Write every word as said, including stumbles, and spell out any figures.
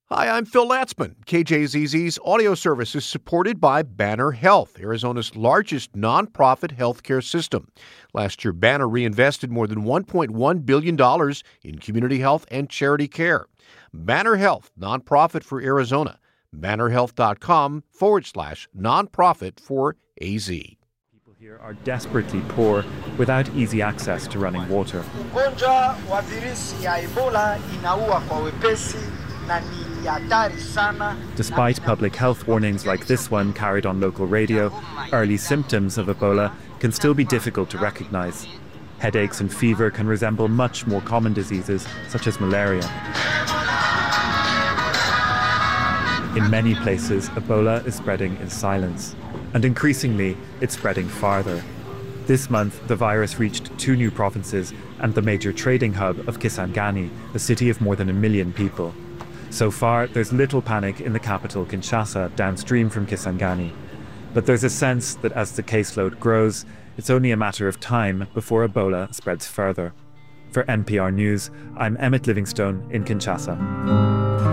Hi, I'm Phil Latzman. K J Z Z's audio service is supported by Banner Health, Arizona's largest nonprofit healthcare system. Last year, Banner reinvested more than one point one billion dollars in community health and charity care. Banner Health, nonprofit for Arizona. bannerhealth.com forward slash nonprofit for A Z. People here are desperately poor without easy access to running water. Ugonjwa wa virusi ya Ebola inaua kwa wepesi. Despite public health warnings like this one carried on local radio, early symptoms of Ebola can still be difficult to recognize. Headaches and fever can resemble much more common diseases, such as malaria. In many places, Ebola is spreading in silence, and increasingly, it's spreading farther. This month, the virus reached two new provinces and the major trading hub of Kisangani, a city of more than a million people. So far, there's little panic in the capital, Kinshasa, downstream from Kisangani. But there's a sense that as the caseload grows, it's only a matter of time before Ebola spreads further. For N P R News, I'm Emmett Livingstone in Kinshasa.